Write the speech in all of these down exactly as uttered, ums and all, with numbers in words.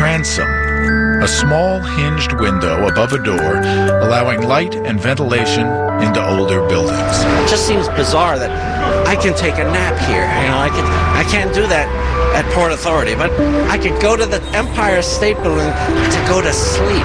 transom, a small hinged window above a door allowing light and ventilation into older buildings. It just seems bizarre that I can take a nap here. You know, I can I can't do that at Port Authority, but I could go to the Empire State Building to go to sleep.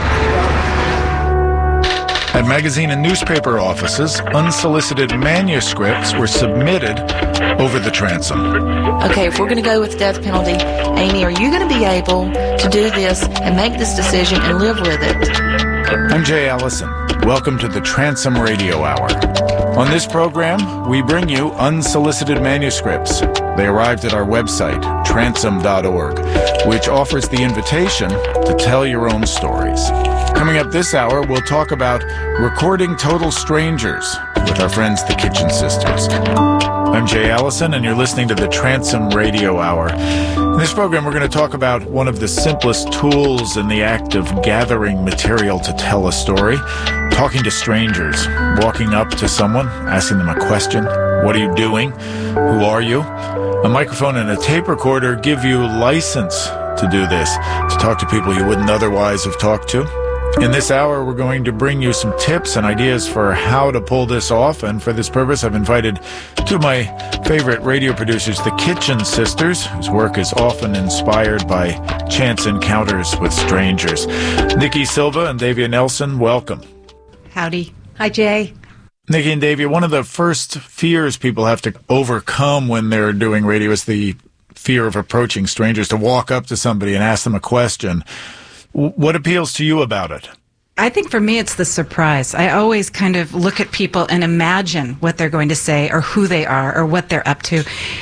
At magazine and newspaper offices, unsolicited manuscripts were submitted over the transom. Okay, if we're going to go with the death penalty, Amy, are you going to be able to do this and make this decision and live with it? I'm Jay Allison. Welcome to the Transom Radio Hour. On this program, we bring you unsolicited manuscripts. They arrived at our website, transom dot org, which offers the invitation to tell your own stories. Coming up this hour, we'll talk about recording total strangers with our friends, the Kitchen Sisters. I'm Jay Allison, and you're listening to the Transom Radio Hour. In this program, we're going to talk about one of the simplest tools in the act of gathering material to tell a story, talking to strangers, walking up to someone, asking them a question. What are you doing? Who are you? A microphone and a tape recorder give you license to do this, to talk to people you wouldn't otherwise have talked to. In this hour, we're going to bring you some tips and ideas for how to pull this off, and for this purpose, I've invited two of my favorite radio producers, the Kitchen Sisters, whose work is often inspired by chance encounters with strangers. Nikki Silva and Davia Nelson, welcome. Howdy. Hi, Jay. Nikki and Davia, one of the first fears people have to overcome when they're doing radio is the fear of approaching strangers, to walk up to somebody and ask them a question. What appeals to you about it? I think for me it's the surprise. I always kind of look at people and imagine what they're going to say or who they are or what they're up to.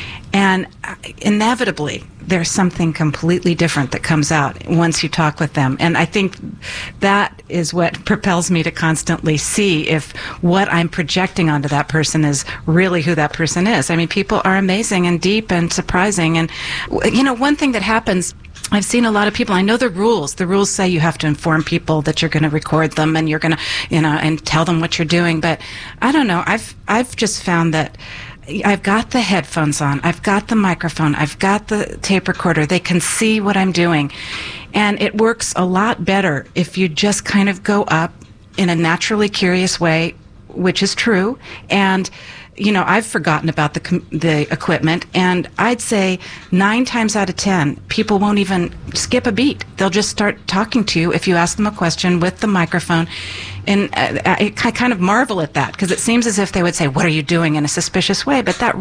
And inevitably, there's something completely different that comes out once you talk with them. And I think that is what propels me to constantly see if what I'm projecting onto that person is really who that person is. I mean, people are amazing and deep and surprising. And, you know, one thing that happens, I've seen a lot of people, I know the rules. The rules say you have to inform people that you're going to record them and you're going to, you know, and tell them what you're doing. But I don't know. I've, I've just found that I've got the headphones on, I've got the microphone, I've got the tape recorder. They can see what I'm doing. And it works a lot better if you just kind of go up in a naturally curious way, which is true. And, you know, I've forgotten about the the equipment, and I'd say nine times out of ten, people won't even skip a beat. They'll just start talking to you if you ask them a question with the microphone. And uh, I, I kind of marvel at that, because it seems as if they would say, "What are you doing?" in a suspicious way, but that